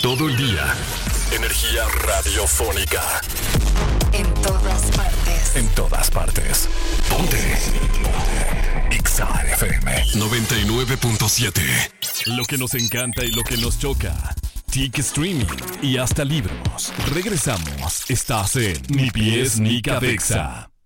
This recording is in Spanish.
todo el día. Energía radiofónica. En todas partes. En todas partes. Ponte. Exa FM 99.7. Lo que nos encanta y lo que nos choca. TIC Streaming y hasta libros. Regresamos. Estás en Ni Pies ni Cabeza.